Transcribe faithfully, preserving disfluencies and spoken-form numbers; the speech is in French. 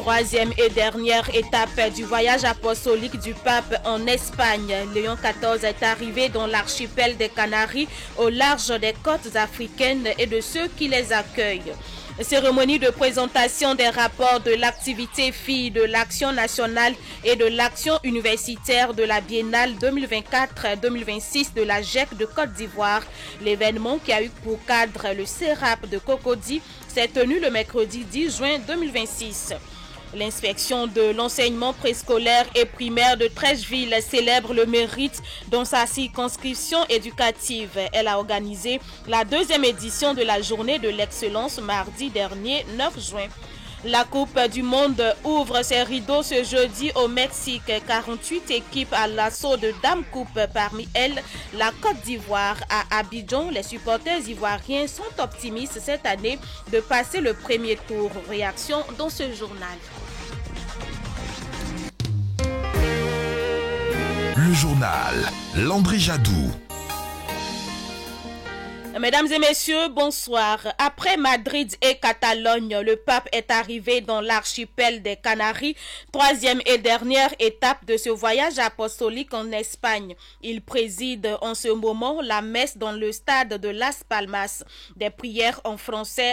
Troisième et dernière étape du voyage apostolique du pape en Espagne. Léon quatorze est arrivé dans l'archipel des Canaries au large des côtes africaines et de ceux qui les accueillent. Cérémonie de présentation des rapports de l'activité fille de l'Action nationale et de l'Action universitaire de la Biennale deux mille vingt-quatre deux mille vingt-six de la G E C de Côte d'Ivoire. L'événement qui a eu pour cadre le CERAP de Cocody s'est tenu le mercredi dix juin deux mille vingt-six. L'inspection de l'enseignement préscolaire et primaire de Treichville célèbre le mérite dans sa circonscription éducative. Elle a organisé la deuxième édition de la journée de l'excellence mardi dernier, neuf juin. La Coupe du Monde ouvre ses rideaux ce jeudi au Mexique. quarante-huit équipes à l'assaut de Dame Coupe, parmi elles la Côte d'Ivoire. À Abidjan, les supporters ivoiriens sont optimistes cette année de passer le premier tour. Réaction dans ce journal. Le journal Landry Jadou. Mesdames et messieurs, bonsoir. Après Madrid et Catalogne, le pape est arrivé dans l'archipel des Canaries, troisième et dernière étape de ce voyage apostolique en Espagne. Il préside en ce moment la messe dans le stade de Las Palmas. Des prières en français